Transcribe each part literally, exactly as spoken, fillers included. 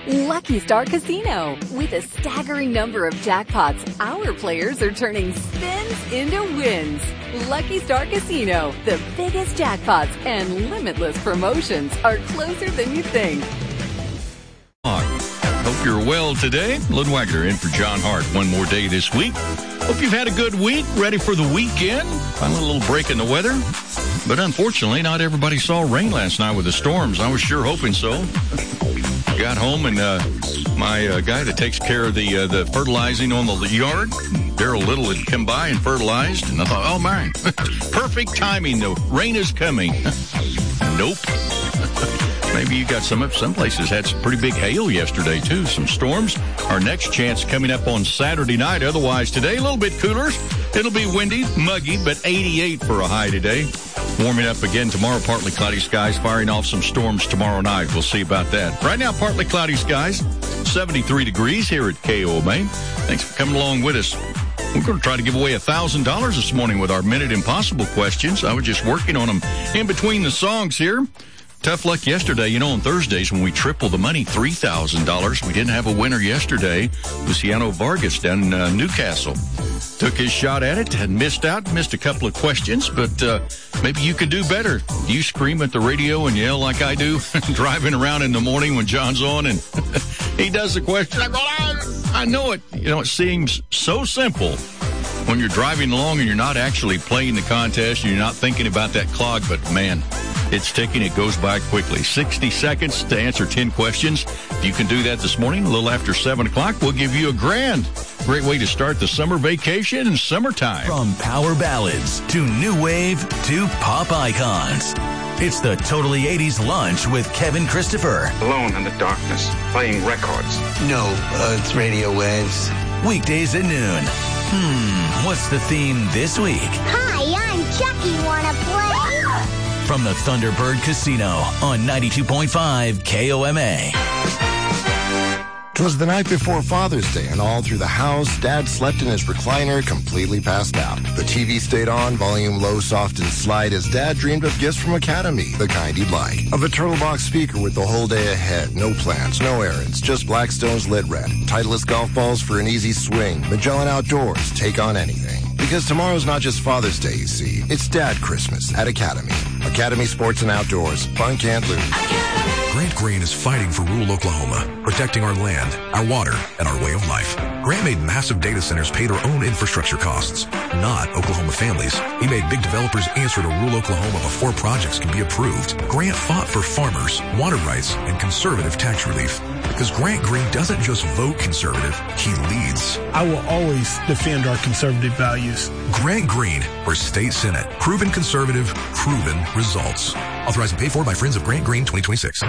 Lucky Star Casino. With a staggering number of jackpots, our players are turning spins into wins. Lucky Star Casino. The biggest jackpots and limitless promotions are closer than you think. Hope you're well today. Lynn Wagner in for John Hart one more day this week. Hope you've had a good week, ready for the weekend. Finally a little break in the weather. But unfortunately, not everybody saw rain last night with the storms. I was sure hoping so. Got home and uh, my uh, guy that takes care of the uh, the fertilizing on the yard, Daryl Little, had come by and fertilized. And I thought, oh, my, perfect timing. The rain is coming. Nope. Maybe you got some, some places had some pretty big hail yesterday, too. Some storms. Our next chance coming up on Saturday night. Otherwise, today, a little bit cooler. It'll be windy, muggy, but eighty-eight for a high today. Warming up again tomorrow, partly cloudy skies, firing off some storms tomorrow night. We'll see about that. Right now, partly cloudy skies, seventy-three degrees here at K O M A. Thanks for coming along with us. We're going to try to give away one thousand dollars this morning with our Minute Impossible questions. I was just working on them in between the songs here. Tough luck yesterday. You know, on Thursdays when we triple the money, three thousand dollars. We didn't have a winner yesterday. Luciano Vargas down in uh, Newcastle took his shot at it and missed out, missed a couple of questions, but uh, maybe you could do better. You scream at the radio and yell like I do, driving around in the morning when John's on and he does the question. I go, I know it. You know, it seems so simple when you're driving along and you're not actually playing the contest and you're not thinking about that clock, but man, it's ticking. It goes by quickly. sixty seconds to answer ten questions. If you can do that this morning, a little after seven o'clock, we'll give you a grand. Great way to start the summer vacation and summertime. From power ballads to new wave to pop icons. It's the Totally eighties Lunch with Kevin Christopher. Alone in the darkness, playing records. No, uh, it's radio waves. Weekdays at noon. Hmm, what's the theme this week? Hi, I'm Chucky. Wanna play? From the Thunderbird Casino on ninety-two point five K O M A. It was the night before Father's Day, and all through the house, Dad slept in his recliner, completely passed out. The T V stayed on, volume low, soft, and slight, as Dad dreamed of gifts from Academy, the kind he'd like. Of a turtle box speaker with the whole day ahead, no plans, no errands, just Blackstone's lit red. Titleist golf balls for an easy swing. Magellan Outdoors, take on anything. Because tomorrow's not just Father's Day, you see. It's Dad Christmas at Academy. Academy Sports and Outdoors. Fun can't lose. Grant Green is fighting for rural Oklahoma, protecting our land, our water, and our way of life. Grant made massive data centers pay their own infrastructure costs, not Oklahoma families. He made big developers answer to rural Oklahoma before projects can be approved. Grant fought for farmers, water rights, and conservative tax relief. Because Grant Green doesn't just vote conservative, he leads. I will always defend our conservative values. Grant Green for State Senate. Proven conservative, proven results. Authorized and paid for by Friends of Grant Green twenty twenty-six.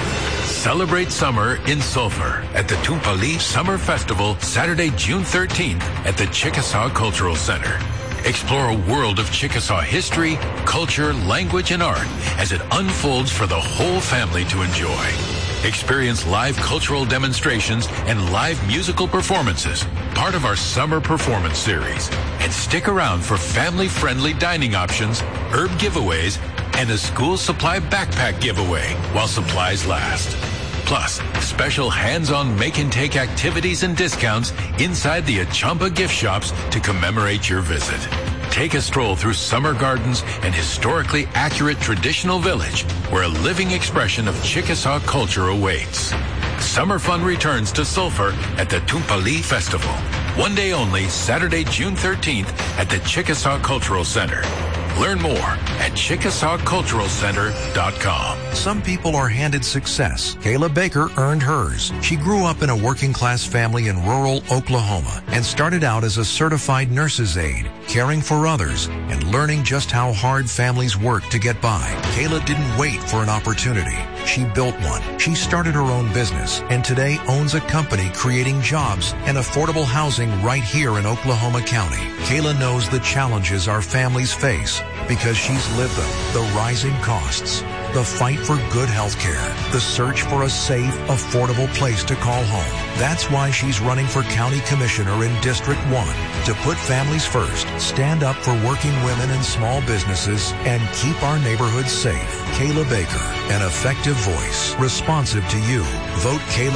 Celebrate summer in Sulphur at the Tumpali Summer Festival, Saturday, June thirteenth at the Chickasaw Cultural Center. Explore a world of Chickasaw history, culture, language, and art as it unfolds for the whole family to enjoy. Experience live cultural demonstrations and live musical performances, part of our summer performance series. And stick around for family-friendly dining options, herb giveaways, and a school supply backpack giveaway while supplies last. Plus, special hands-on make-and-take activities and discounts inside the Achamba gift shops to commemorate your visit. Take a stroll through summer gardens and historically accurate traditional village where a living expression of Chickasaw culture awaits. Summer fun returns to Sulphur at the Tumpali Festival. One day only, Saturday, June thirteenth at the Chickasaw Cultural Center. Learn more at Chickasaw Cultural Center dot com. Some people are handed success. Kayla Baker earned hers. She grew up in a working-class family in rural Oklahoma and started out as a certified nurse's aide, caring for others and learning just how hard families work to get by. Kayla didn't wait for an opportunity. She built one. She started her own business and today owns a company creating jobs and affordable housing right here in Oklahoma County. Kayla knows the challenges our families face because she's lived them. The rising costs, the fight for good health care, the search for a safe, affordable place to call home. That's why she's running for county commissioner in District one to put families first, stand up for working women and small businesses, and keep our neighborhoods safe. Kayla Baker, an effective voice, responsive to you. Vote Kayla